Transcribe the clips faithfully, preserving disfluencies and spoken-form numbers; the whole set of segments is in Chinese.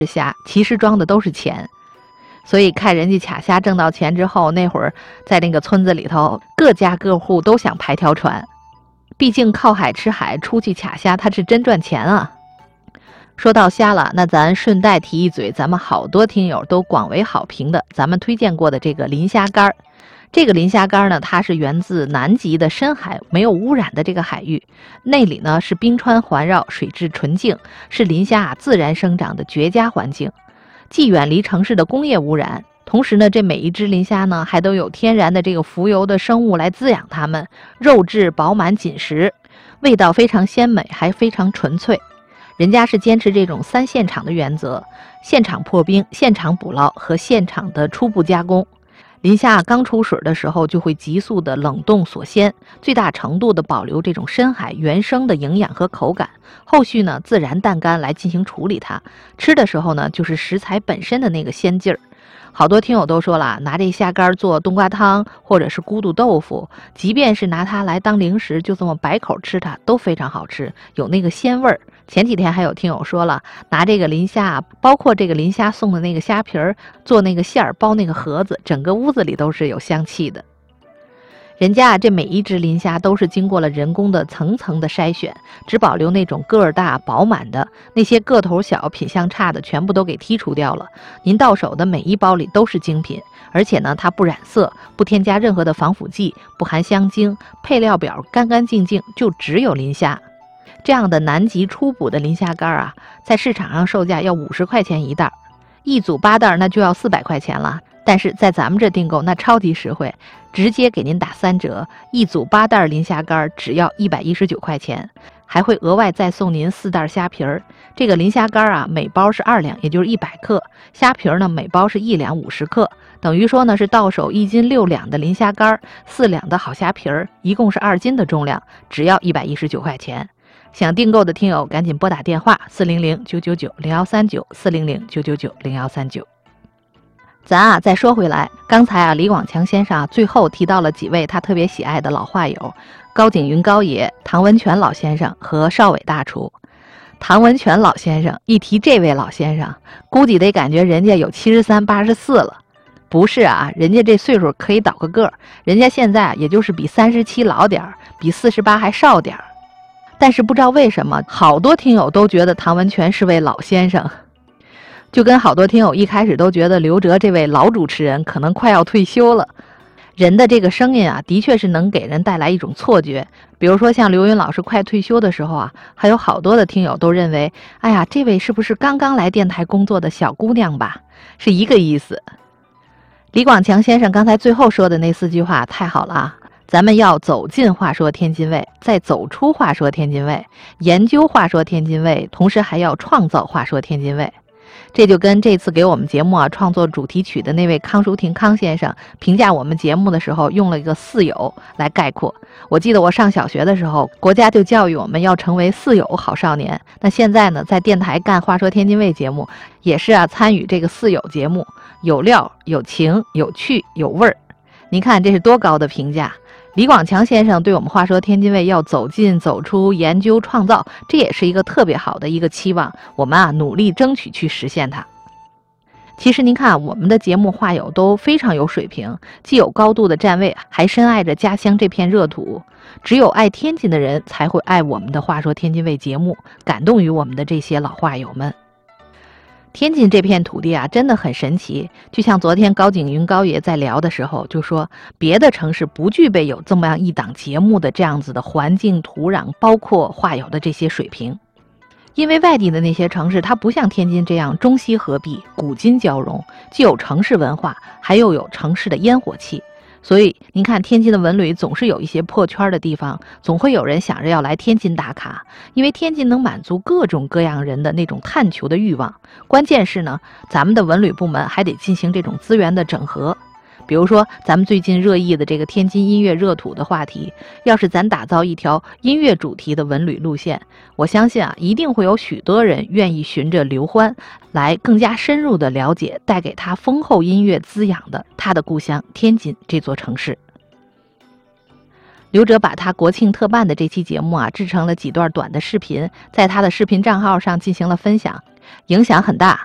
虾，其实装的都是钱。所以看人家卡虾挣到钱之后，那会儿在那个村子里头，各家各户都想排条船，毕竟靠海吃海，出去卡虾它是真赚钱啊。说到虾了，那咱顺带提一嘴，咱们好多听友都广为好评的，咱们推荐过的这个磷虾干儿。这个磷虾干呢，它是源自南极的深海，没有污染的这个海域，那里呢是冰川环绕，水质纯净，是磷虾啊自然生长的绝佳环境，既远离城市的工业污染，同时呢，这每一只磷虾呢还都有天然的这个浮游的生物来滋养它们，肉质饱满紧实，味道非常鲜美，还非常纯粹。人家是坚持这种三现场的原则，现场破冰、现场捕捞和现场的初步加工。磷虾刚出水的时候就会急速的冷冻锁鲜，最大程度的保留这种深海原生的营养和口感，后续呢自然啖干来进行处理它。吃的时候呢，就是食材本身的那个鲜劲儿。好多听友都说了，拿这虾干做冬瓜汤或者是咕嘟豆腐，即便是拿它来当零食，就这么白口吃它都非常好吃，有那个鲜味儿。前几天还有听友说了，拿这个磷虾，包括这个磷虾送的那个虾皮儿，做那个馅儿，包那个盒子，整个屋子里都是有香气的。人家啊，这每一只磷虾都是经过了人工的层层的筛选，只保留那种个儿大饱满的，那些个头小品相差的全部都给剔除掉了。您到手的每一包里都是精品，而且呢它不染色，不添加任何的防腐剂，不含香精，配料表干干净净，就只有磷虾。这样的南极初捕的磷虾干啊，在市场上售价要五十块钱一袋，一组八袋那就要四百块钱了。但是在咱们这订购那超级实惠，直接给您打三折，一组八袋磷虾干只要一百一十九块钱，还会额外再送您四袋虾皮儿。这个磷虾干啊，每包是二两，也就是一百克，虾皮儿呢每包是一两五十克，等于说呢是到手一斤六两的磷虾干，四两的好虾皮儿，一共是二斤的重量，只要一百一十九块钱。想订购的听友赶紧拨打电话四零零九九九零幺三九四零零九九九零幺三九。咱啊再说回来，刚才啊李广强先生啊最后提到了几位他特别喜爱的老话友，高景云高爷、唐文全老先生和邵伟大厨。唐文全老先生一提这位老先生，估计得感觉人家有七十三八十四了。不是啊，人家这岁数可以倒个个，人家现在也就是比三十七老点儿，比四十八还少点儿。但是不知道为什么，好多听友都觉得唐文全是位老先生，就跟好多听友一开始都觉得刘哲这位老主持人可能快要退休了。人的这个声音啊，的确是能给人带来一种错觉。比如说像刘云老师快退休的时候啊，还有好多的听友都认为，哎呀，这位是不是刚刚来电台工作的小姑娘吧？是一个意思。李广强先生刚才最后说的那四句话太好了啊！咱们要走进话说天津卫，再走出话说天津卫，研究话说天津卫，同时还要创造话说天津卫。这就跟这次给我们节目啊创作主题曲的那位康淑婷康先生评价我们节目的时候用了一个四有来概括。我记得我上小学的时候，国家就教育我们要成为四有好少年。那现在呢，在电台干话说天津卫节目，也是啊参与这个四有节目，有料、有情、有趣、有味儿。您看这是多高的评价！李广强先生对我们话说天津卫要走进、走出、研究、创造，这也是一个特别好的一个期望，我们啊努力争取去实现它。其实您看，我们的节目话友都非常有水平，既有高度的站位，还深爱着家乡这片热土。只有爱天津的人才会爱我们的话说天津卫节目，感动于我们的这些老话友们。天津这片土地啊，真的很神奇。就像昨天高景云高爷在聊的时候就说，别的城市不具备有这么样一档节目的这样子的环境、土壤，包括话友的这些水平。因为外地的那些城市，它不像天津这样中西合璧、古今交融，既有城市文化，还又有城市的烟火气。所以您看，天津的文旅总是有一些破圈的地方，总会有人想着要来天津打卡，因为天津能满足各种各样人的那种探求的欲望。关键是呢，咱们的文旅部门还得进行这种资源的整合。比如说咱们最近热议的这个天津音乐热土的话题，要是咱打造一条音乐主题的文旅路线，我相信啊，一定会有许多人愿意循着刘欢来更加深入的了解带给他丰厚音乐滋养的他的故乡天津这座城市。刘哲把他国庆特办的这期节目啊制成了几段短的视频，在他的视频账号上进行了分享，影响很大。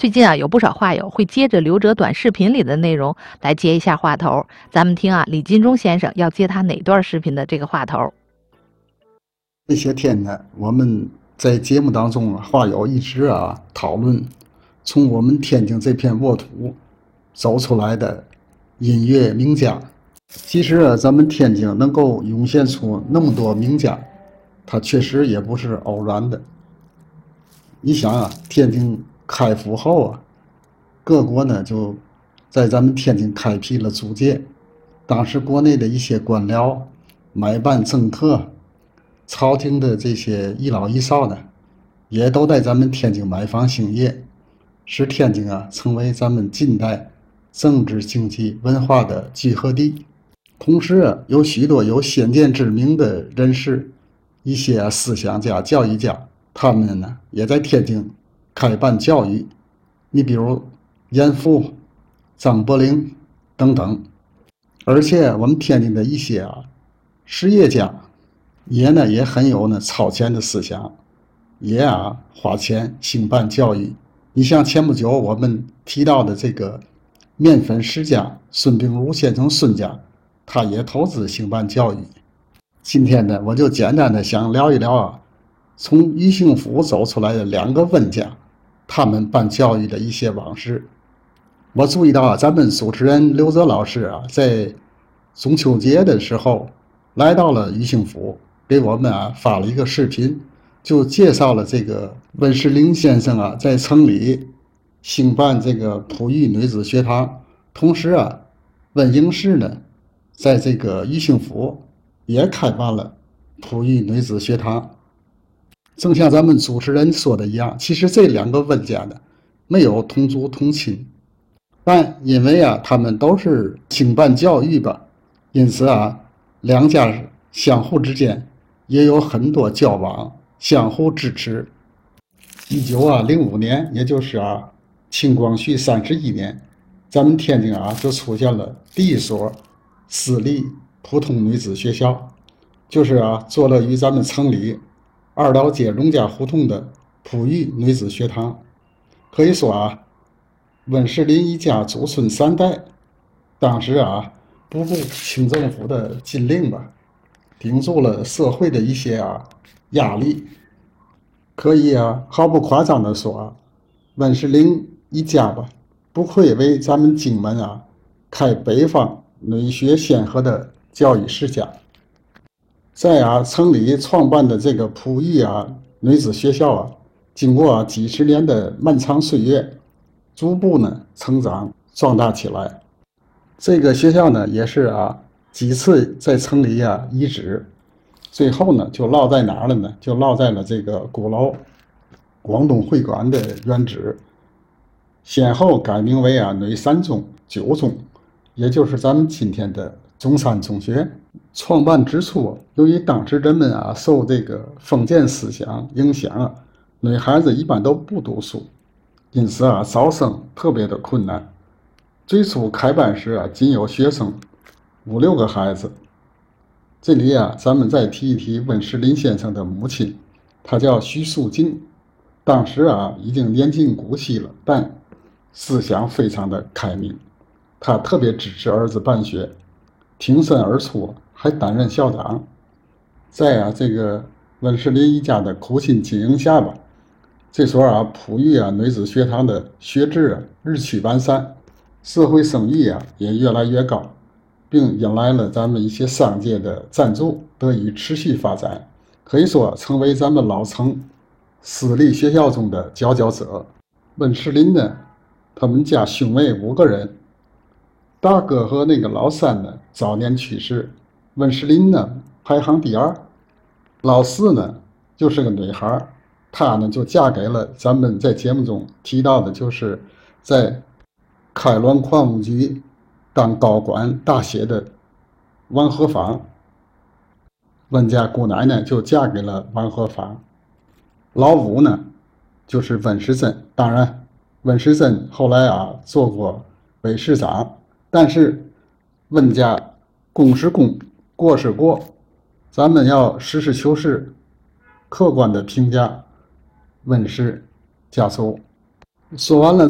最近啊，有不少话友会接着刘哲短视频里的内容来接一下话头。咱们听啊，李金忠先生要接他哪段视频的这个话头。 这些天呢，我们在节目当中啊，话友一直啊讨论，从我们天津这片沃土走出来的音乐名家。其实啊，咱们天津能够涌现出那么多名家，它确实也不是偶然的。你想啊，天津开埠后啊，各国呢就在咱们天津开辟了租界。当时国内的一些官僚、买办政客、朝廷的这些一老一少呢，也都在咱们天津买房兴业，使天津啊成为咱们近代政治、经济、文化的聚合地。同时啊，有许多有先见之明的人士，一些啊思想家、教育家，他们呢也在天津开办教育。你比如严复、张伯苓等等。而且我们天津的一些啊实业家也呢也很有呢超前的思想，也啊花钱兴办教育。你像前不久我们提到的这个面粉世家孙秉儒先生孙家，他也投资兴办教育。今天呢，我就简单的想聊一聊啊，从余庆福走出来的两个温家，他们办教育的一些往事。我注意到啊，咱们主持人刘泽老师啊，在中秋节的时候来到了余庆福，给我们啊发了一个视频，就介绍了这个温世林先生啊在城里兴办这个璞玉女子学堂，同时啊，温英士呢在这个余庆福也开办了璞玉女子学堂。正像咱们主持人说的一样，其实这两个温家呢没有同族同亲，但因为啊他们都是兴办教育吧，因此啊两家相互之间也有很多交往，相互支持。一九啊零五年，也就是啊清光绪三十一年，咱们天津啊就出现了第一所私立普通女子学校，就是啊坐落于咱们城里二道街荣家胡同的璞玉女子学堂。可以说啊，温世林一家祖孙三代，当时啊不顾清政府的禁令吧，顶住了社会的一些啊压力。可以啊毫不夸张的说啊，温世林一家吧，不愧为咱们荆门啊开北方女学先河的教育世家。在啊城里创办的这个璞玉啊女子学校啊，经过啊几十年的漫长岁月，逐步呢成长壮大起来。这个学校呢也是啊几次在城里啊移址，最后呢就落在哪儿了呢？就落在了这个鼓楼广东会馆的原址，先后改名为啊女三中、九中，也就是咱们今天的中山中学。创办之初，由于当时人们啊受这个封建思想影响啊，女孩子一般都不读书，因此啊招生特别的困难。最初开办时啊，仅有学生五六个孩子。这里啊，咱们再提一提温世林先生的母亲，她叫徐淑静，当时啊已经年近古稀了，但思想非常的开明。她特别支持儿子办学，挺身而出，还担任校长。在啊这个温世林一家的苦心经营下吧，这所啊璞玉啊女子学堂的学制啊日趋完善，社会声誉啊也越来越高，并引来了咱们一些商界的赞助，得以持续发展，可以说成为咱们老城私立学校中的佼佼者。温世林呢，他们家兄妹五个人，大哥和那个老三呢早年去世，温世林呢排行第二，老四呢就是个女孩，她呢就嫁给了咱们在节目中提到的，就是在开滦矿务局当高管大写的王和芳。温家姑奶奶就嫁给了王和芳。老五呢就是温世珍，当然温世珍后来啊做过伪市长，但是温家公是公，过是过，咱们要实事求是客观的评价温氏家族。说完了